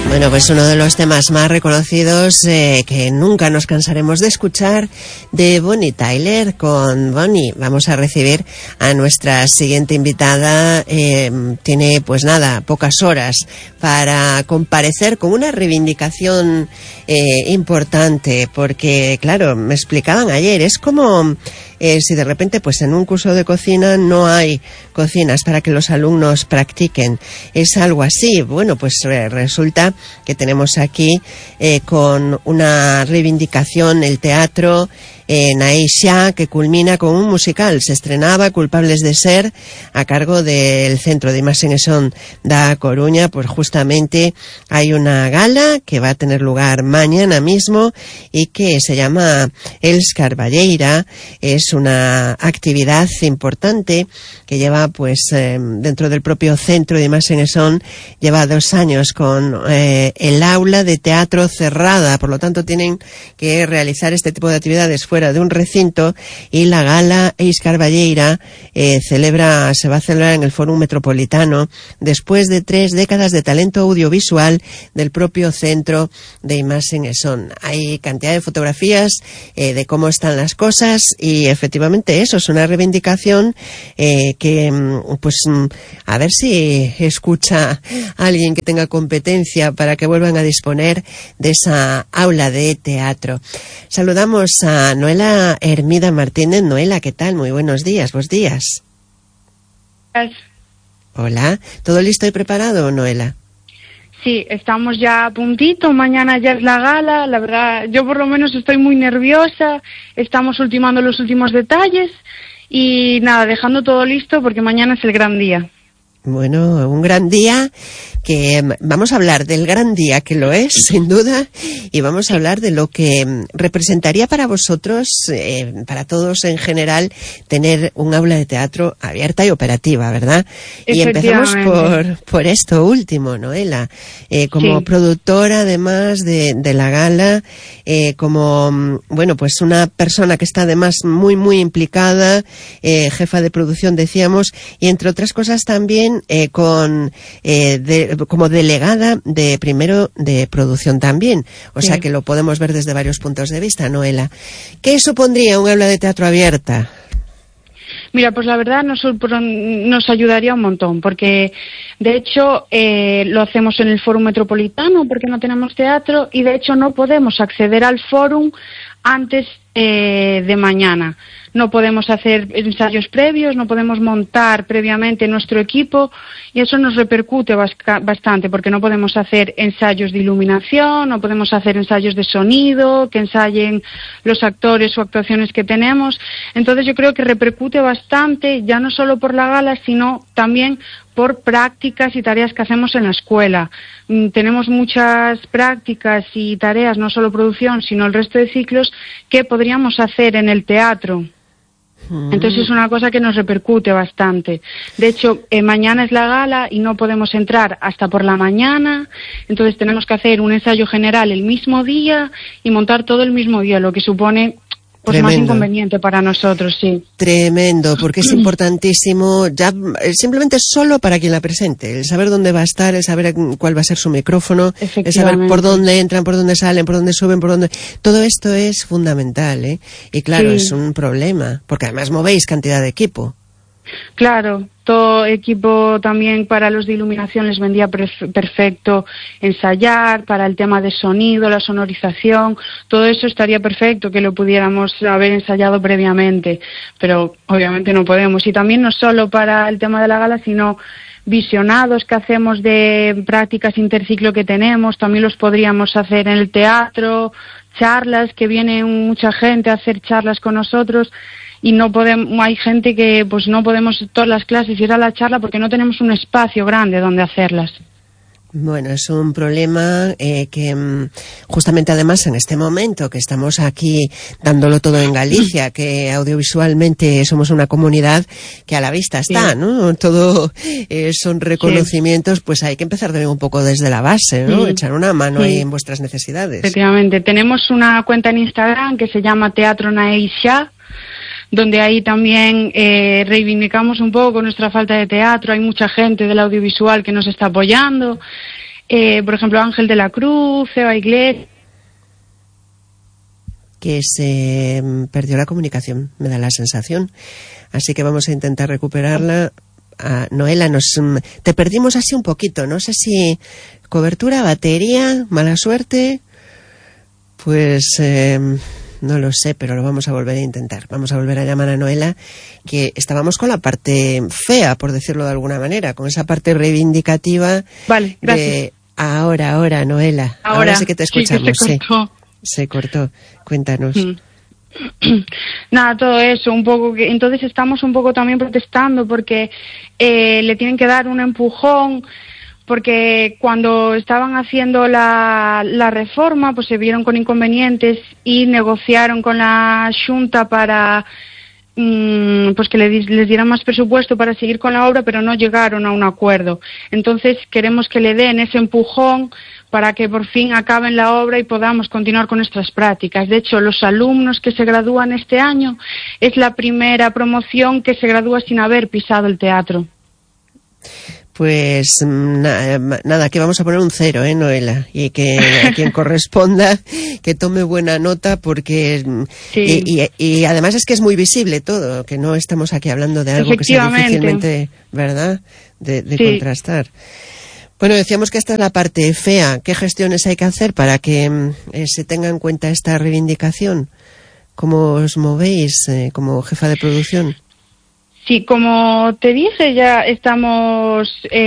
Bueno, pues uno de los temas más reconocidos que nunca nos cansaremos de escuchar, de Bonnie Tyler. Con Bonnie vamos a recibir a nuestra siguiente invitada. Tiene pues nada, pocas horas para comparecer con una reivindicación importante, porque claro, me explicaban ayer, es como si de repente pues en un curso de cocina no hay cocinas para que los alumnos practiquen. Es algo así. Bueno, pues resulta que tenemos aquí con una reivindicación el teatro Naisha, que culmina con un musical. Se estrenaba Culpables de Ser, a cargo del Centro de Imagen e Son da Coruña. Pues justamente hay una gala que va a tener lugar mañana mismo y que se llama Els Carballeira. Es una actividad importante que lleva pues dentro del propio Centro de Imagen e Son, lleva 2 años con el aula de teatro cerrada, por lo tanto tienen que realizar este tipo de actividades fuera de un recinto, y la gala Els Carballeira se va a celebrar en el Fórum Metropolitano después de 3 décadas de talento audiovisual del propio Centro de Imagen e Son. Hay cantidad de fotografías de cómo están las cosas, y efectivamente eso es una reivindicación que pues a ver si escucha a alguien que tenga competencia para que vuelvan a disponer de esa aula de teatro. Saludamos a Noela Hermida Martínez. Noela, ¿qué tal? Muy buenos días. Buenos días. Hola. ¿Todo listo y preparado, Noela? Sí, estamos ya a puntito. Mañana ya es la gala. La verdad, yo por lo menos estoy muy nerviosa. Estamos ultimando los últimos detalles y nada, dejando todo listo porque mañana es el gran día. Bueno, un gran día, que vamos a hablar del gran día que lo es, sin duda, y vamos a hablar de lo que representaría para vosotros, para todos en general, tener un aula de teatro abierta y operativa, ¿verdad? Y empezamos por esto último, Noela, como productora además de la gala, como, bueno, pues una persona que está además muy, muy implicada, jefa de producción, decíamos, y entre otras cosas también como delegada de producción también. O sea que lo podemos ver desde varios puntos de vista, Noela. ¿Qué supondría un aula de teatro abierta? Mira, pues la verdad nos ayudaría un montón, porque de hecho lo hacemos en el Fórum Metropolitano porque no tenemos teatro, y de hecho no podemos acceder al Fórum antes de mañana. No podemos hacer ensayos previos, no podemos montar previamente nuestro equipo, y eso nos repercute bastante, porque no podemos hacer ensayos de iluminación, no podemos hacer ensayos de sonido, que ensayen los actores o actuaciones que tenemos. Entonces yo creo que repercute bastante, ya no solo por la gala, sino también por prácticas y tareas que hacemos en la escuela. Tenemos muchas prácticas y tareas, no solo producción, sino el resto de ciclos, que podríamos hacer en el teatro. Entonces es una cosa que nos repercute bastante. De hecho, mañana es la gala y no podemos entrar hasta por la mañana, entonces tenemos que hacer un ensayo general el mismo día y montar todo el mismo día, lo que supone pues más inconveniente para nosotros, sí. Tremendo, porque es importantísimo, ya simplemente solo para quien la presente, el saber dónde va a estar, el saber cuál va a ser su micrófono, el saber por dónde entran, por dónde salen, por dónde suben, por dónde... Todo esto es fundamental, ¿eh? Y claro, es un problema, porque además movéis cantidad de equipo. Claro, todo equipo también para los de iluminación les vendría perfecto ensayar, para el tema de sonido, la sonorización, todo eso estaría perfecto que lo pudiéramos haber ensayado previamente, pero obviamente no podemos. Y también no solo para el tema de la gala, sino visionados que hacemos de prácticas interciclo que tenemos, también los podríamos hacer en el teatro, charlas, que viene mucha gente a hacer charlas con nosotros. Y no podemos, hay gente que pues no podemos todas las clases ir a la charla porque no tenemos un espacio grande donde hacerlas. Bueno, es un problema que justamente además en este momento que estamos aquí dándolo todo en Galicia, que audiovisualmente somos una comunidad que a la vista está, ¿no? Todo son reconocimientos, pues hay que empezar también un poco desde la base, ¿no? Echar una mano ahí en vuestras necesidades. Efectivamente, tenemos una cuenta en Instagram que se llama Teatro Naisha, donde ahí también reivindicamos un poco nuestra falta de teatro. Hay mucha gente del audiovisual que nos está apoyando. por ejemplo, Ángel de la Cruz, Eva Iglesias. Que se perdió la comunicación, me da la sensación. Así que vamos a intentar recuperarla. Noela, te perdimos así un poquito. No sé si cobertura, batería, mala suerte. Pues no lo sé, pero lo vamos a volver a intentar. Vamos a volver a llamar a Noela, que estábamos con la parte fea, por decirlo de alguna manera, con esa parte reivindicativa. Vale, gracias. Ahora, Noela. Ahora sí que te escuchamos. Sí, se cortó. Cuéntanos. Nada, todo eso, un poco que entonces estamos un poco también protestando porque le tienen que dar un empujón, porque cuando estaban haciendo la reforma pues se vieron con inconvenientes y negociaron con la Xunta para pues que les dieran más presupuesto para seguir con la obra, pero no llegaron a un acuerdo. Entonces queremos que le den ese empujón para que por fin acaben la obra y podamos continuar con nuestras prácticas. De hecho, los alumnos que se gradúan este año es la primera promoción que se gradúa sin haber pisado el teatro. Pues nada, que vamos a poner un 0, Noela, y que a quien corresponda que tome buena nota, porque sí. y además es que es muy visible todo, que no estamos aquí hablando de algo que sea difícilmente, ¿verdad?, de sí. Contrastar. Bueno, decíamos que esta es la parte fea. ¿Qué gestiones hay que hacer para que se tenga en cuenta esta reivindicación? ¿Cómo os movéis como jefa de producción? Sí, como te dije, ya estamos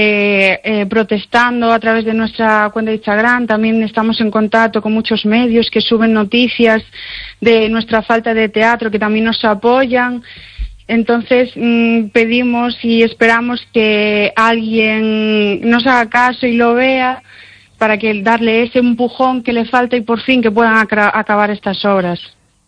protestando a través de nuestra cuenta de Instagram. También estamos en contacto con muchos medios que suben noticias de nuestra falta de teatro, que también nos apoyan. Entonces pedimos y esperamos que alguien nos haga caso y lo vea para que darle ese empujón que le falta y por fin que puedan acabar estas obras.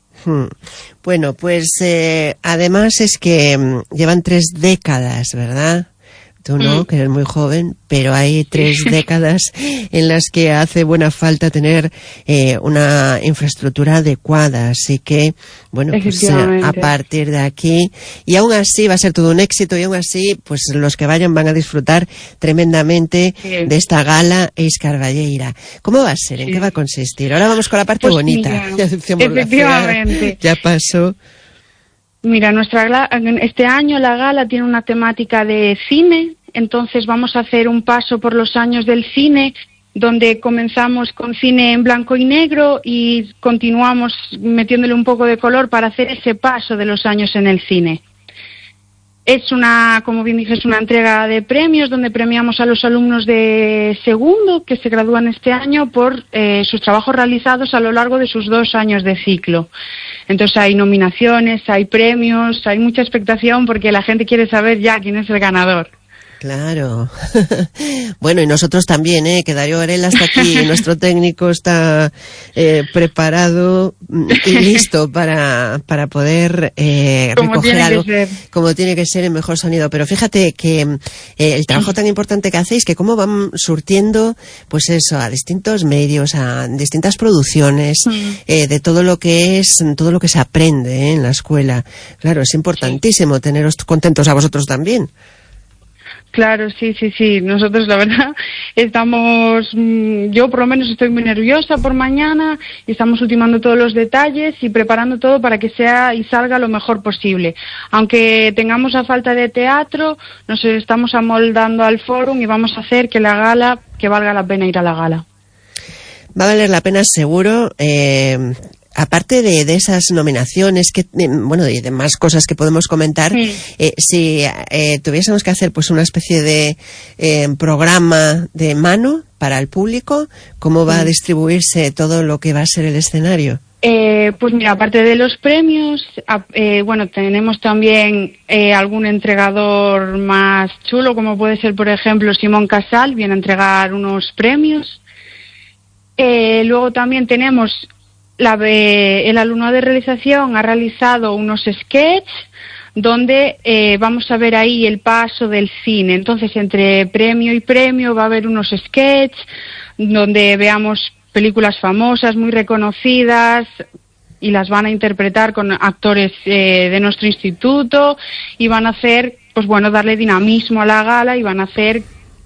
Bueno, pues además es que llevan 3 décadas, ¿verdad? Tú no, que eres muy joven, pero hay 3 décadas en las que hace buena falta tener una infraestructura adecuada. Así que, bueno, pues a partir de aquí, y aún así va a ser todo un éxito, y aún así, pues los que vayan van a disfrutar tremendamente de esta gala Eis Carballeira. ¿Cómo va a ser? ¿En qué va a consistir? Ahora vamos con la parte bonita. Mira, ya efectivamente. Ya pasó. Mira, este año la gala tiene una temática de cine, entonces vamos a hacer un paso por los años del cine, donde comenzamos con cine en blanco y negro y continuamos metiéndole un poco de color para hacer ese paso de los años en el cine. Es como bien dije, es una entrega de premios donde premiamos a los alumnos de segundo que se gradúan este año por sus trabajos realizados a lo largo de sus 2 años de ciclo. Entonces hay nominaciones, hay premios, hay mucha expectación porque la gente quiere saber ya quién es el ganador. Claro. Bueno, y nosotros también, que Darío Varela está aquí, nuestro técnico está preparado y listo para poder recoger algo como tiene que ser, el mejor sonido. Pero fíjate que el trabajo tan importante que hacéis, que cómo van surtiendo, pues eso, a distintos medios, a distintas producciones, de todo lo que se aprende en la escuela. Claro, es importantísimo teneros contentos a vosotros también. Claro, sí. Nosotros, la verdad, yo por lo menos estoy muy nerviosa por mañana y estamos ultimando todos los detalles y preparando todo para que sea y salga lo mejor posible. Aunque tengamos la falta de teatro, nos estamos amoldando al fórum y vamos a hacer que valga la pena ir a la gala. Va a valer la pena seguro. Aparte de esas nominaciones, y de más cosas que podemos comentar, si tuviésemos que hacer pues una especie de programa de mano para el público, ¿cómo va a distribuirse todo lo que va a ser el escenario? Pues mira, aparte de los premios, tenemos también algún entregador más chulo, como puede ser, por ejemplo, Simón Casal, viene a entregar unos premios. Luego también tenemos el alumno de realización ha realizado unos sketches donde vamos a ver ahí el paso del cine. Entonces, entre premio y premio va a haber unos sketches donde veamos películas famosas, muy reconocidas, y las van a interpretar con actores de nuestro instituto y van a hacer, darle dinamismo a la gala y van a hacer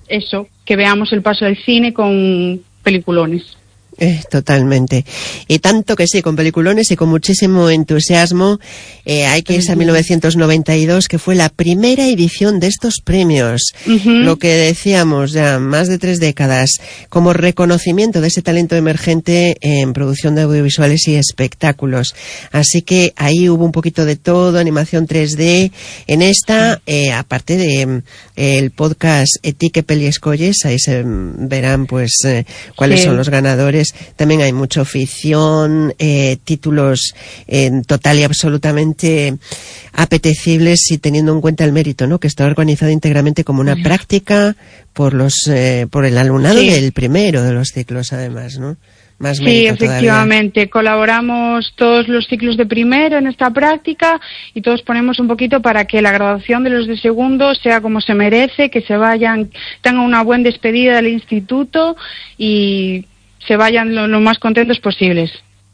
eso, que veamos el paso del cine con peliculones. Totalmente. Y tanto que sí, con peliculones y con muchísimo entusiasmo. Hay que irse a 1992, que fue la primera edición de estos premios. Lo que decíamos, ya más de 3 décadas, como reconocimiento de ese talento emergente en producción de audiovisuales y espectáculos. Así que ahí hubo un poquito de todo, animación 3D. En esta, aparte de el podcast Etique Peli Escolles, ahí se verán pues cuáles son los ganadores. También hay mucha ficción, títulos total y absolutamente apetecibles, y teniendo en cuenta el mérito, ¿no?, que está organizado íntegramente como una práctica por el alumnado del primero de los ciclos, además, ¿no? Más sí, efectivamente. Todavía. Colaboramos todos los ciclos de primero en esta práctica y todos ponemos un poquito para que la graduación de los de segundo sea como se merece, que se vayan, tengan una buena despedida del instituto y se vayan lo más contentos posibles.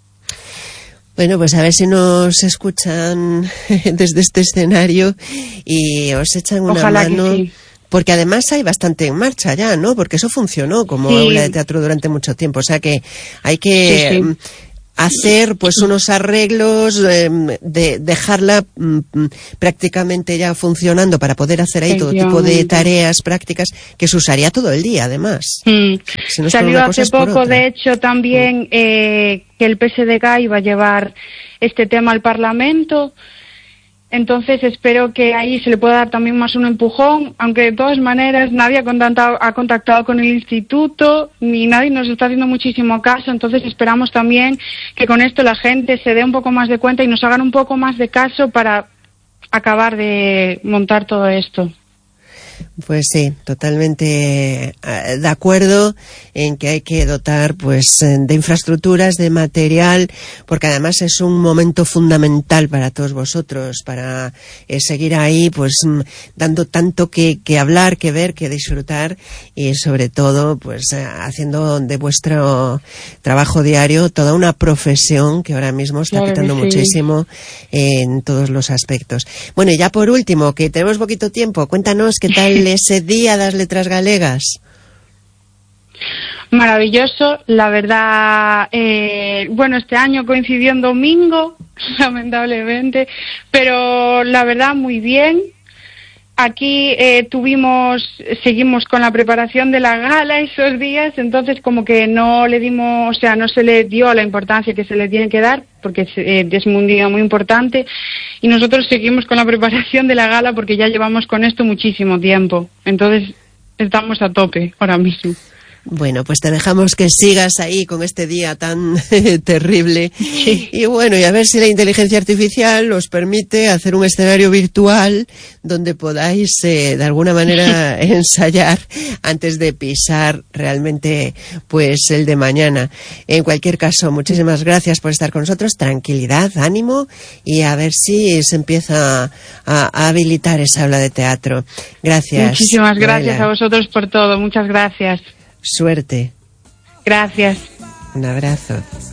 Bueno, pues a ver si nos escuchan desde este escenario y os echan una Ojalá mano. Que sí. Porque además hay bastante en marcha ya, ¿no? Porque eso funcionó como aula de teatro durante mucho tiempo. O sea que hay que hacer pues unos arreglos, dejarla prácticamente ya funcionando para poder hacer ahí todo tipo de tareas prácticas que se usaría todo el día, además. Si no salió hace poco, de hecho, también que el PSDG iba a llevar este tema al Parlamento. Entonces espero que ahí se le pueda dar también más un empujón, aunque de todas maneras nadie ha contactado con el instituto, ni nadie nos está haciendo muchísimo caso. Entonces esperamos también que con esto la gente se dé un poco más de cuenta y nos hagan un poco más de caso para acabar de montar todo esto. Pues sí, totalmente de acuerdo en que hay que dotar pues de infraestructuras, de material, porque además es un momento fundamental para todos vosotros, para seguir ahí pues dando tanto que hablar, que ver, que disfrutar, y sobre todo pues haciendo de vuestro trabajo diario toda una profesión que ahora mismo está petando muchísimo en todos los aspectos. Bueno, y ya por último, que tenemos poquito tiempo, cuéntanos qué tal ese día das letras galegas. Maravilloso, la verdad. Bueno, este año coincidió en domingo, lamentablemente, pero la verdad muy bien. Aquí seguimos con la preparación de la gala esos días, entonces como que no se le dio la importancia que se le tiene que dar, porque es un día muy importante, y nosotros seguimos con la preparación de la gala porque ya llevamos con esto muchísimo tiempo, entonces estamos a tope ahora mismo. Bueno, pues te dejamos que sigas ahí con este día tan terrible. Sí. Y bueno, y a ver si la inteligencia artificial os permite hacer un escenario virtual donde podáis de alguna manera ensayar antes de pisar realmente pues el de mañana. En cualquier caso, muchísimas gracias por estar con nosotros. Tranquilidad, ánimo, y a ver si se empieza a habilitar esa aula de teatro. Gracias. Muchísimas gracias a vosotros por todo. Muchas gracias. Suerte. Gracias. Un abrazo.